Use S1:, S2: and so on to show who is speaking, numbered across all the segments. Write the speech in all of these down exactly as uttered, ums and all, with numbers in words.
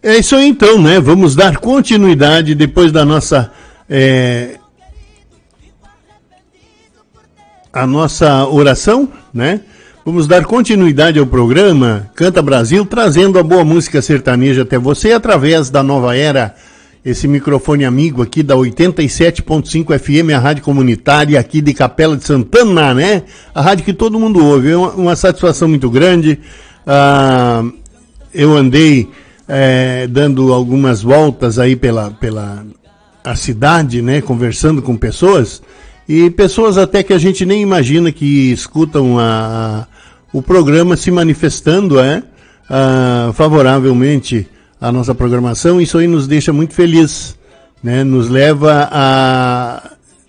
S1: É isso aí então, né? Vamos dar continuidade depois da nossa é, a nossa oração, né? Vamos dar continuidade ao programa Canta Brasil, trazendo a boa música sertaneja até você através da Nova Era, esse microfone amigo aqui da oitenta e sete ponto cinco F M, a rádio comunitária aqui de Capela de Santana, né? A rádio que todo mundo ouve, é uma, uma satisfação muito grande. Ah, eu andei É, dando algumas voltas aí pela, pela a cidade, né, conversando com pessoas, e pessoas até que a gente nem imagina que escutam a, a, o programa se manifestando é, a, favoravelmente à nossa programação. Isso aí nos deixa muito felizes, né, nos leva a,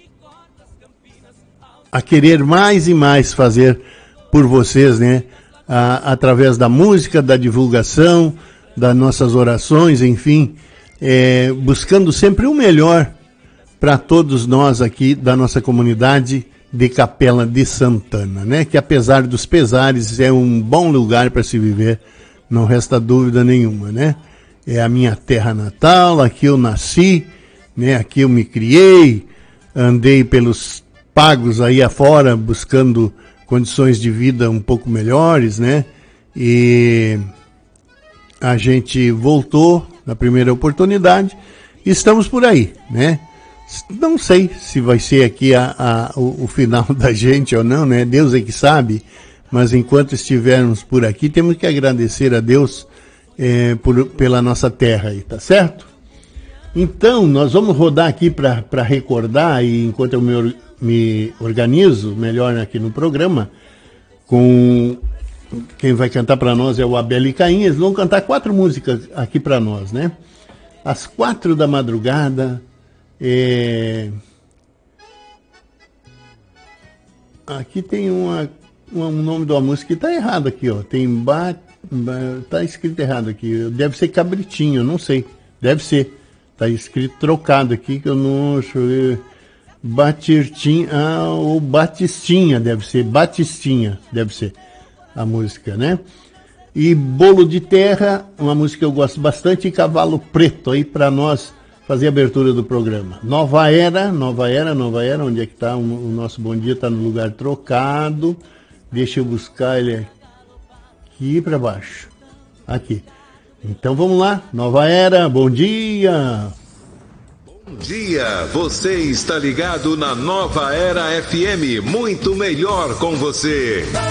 S1: a querer mais e mais fazer por vocês, né, a, através da música, da divulgação, das nossas orações, enfim, é, buscando sempre o melhor para todos nós aqui da nossa comunidade de Capela de Santana, né? Que apesar dos pesares é um bom lugar para se viver, não resta dúvida nenhuma, né? É a minha terra natal, aqui eu nasci, né? Aqui eu me criei, andei pelos pagos aí afora buscando condições de vida um pouco melhores, né? E a gente voltou na primeira oportunidade e estamos por aí, né? Não sei se vai ser aqui a, a, o, o final da gente ou não, né? Deus é que sabe, mas enquanto estivermos por aqui, temos que agradecer a Deus é, por, pela nossa terra aí, tá certo? Então, nós vamos rodar aqui para recordar, e enquanto eu me, me organizo melhor aqui no programa, com... Quem vai cantar para nós é o Abel e Caim. Eles vão cantar quatro músicas aqui para nós, né? Às quatro da madrugada. É... Aqui tem uma, um nome de uma música que está errado aqui, ó. Tem ba... Tá escrito errado aqui. Deve ser Cabritinho, não sei. Deve ser. Tá escrito trocado aqui que eu não. Deixa eu ver. Batirtinha. Ah, ou Batistinha, deve ser. Batistinha, deve ser a música, né? E Bolo de Terra, uma música que eu gosto bastante, e Cavalo Preto, aí para nós fazer a abertura do programa. Nova Era, Nova Era, Nova Era, onde é que tá? O, o nosso bom dia tá no lugar trocado. Deixa eu buscar ele aqui para baixo. Aqui. Então vamos lá. Nova Era, bom dia!
S2: Bom dia, você está ligado na Nova Era F M, muito melhor com você.